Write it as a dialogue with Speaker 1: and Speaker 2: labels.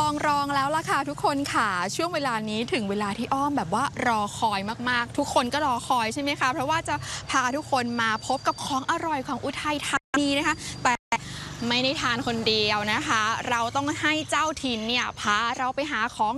Speaker 1: รองแล้วล่ะค่ะทุกคนค่ะช่วงเวลานี้ถึงเวลาที่อ้อมแบบว่ารอคอยมากๆทุกคนก็รอคอยใช่ไหมคะเพราะว่าจะพาทุกคนมาพบกับของอร่อยของอุทัยธานีนะคะแต่ไม่ได้ทานคนเดียวนะคะเราต้องให้เจ้าถิ่นเนี่ยพาเราไปหาของ